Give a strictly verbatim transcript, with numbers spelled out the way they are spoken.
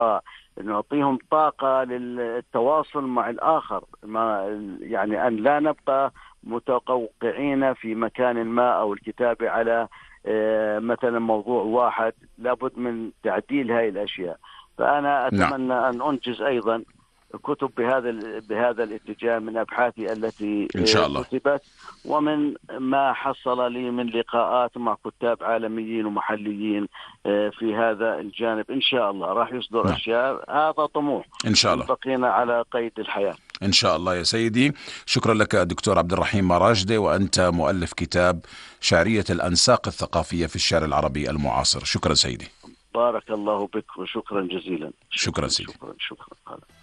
نعطيهم طاقة للتواصل مع الآخر، ما يعني أن لا نبقى متقوقعين في مكان ما أو الكتابة على مثلا موضوع واحد، لابد من تعديل هاي الأشياء. فأنا أتمنى نعم. أن أنجز أيضا كتب بهذا بهذا الاتجاه من أبحاثي التي إن شاء الله. كتبت، ومن ما حصل لي من لقاءات مع كتاب عالميين ومحليين في هذا الجانب. إن شاء الله راح يصدر نعم. أشياء. هذا طموح إن شاء الله. بقينا على قيد الحياة إن شاء الله يا سيدي. شكرا لك دكتور عبد الرحيم مراجدة، وأنت مؤلف كتاب شعرية الأنساق الثقافية في الشعر العربي المعاصر. شكرا سيدي. بارك الله بك وشكرا جزيلا. شكرا, شكرا سيدي. شكرا, شكرا.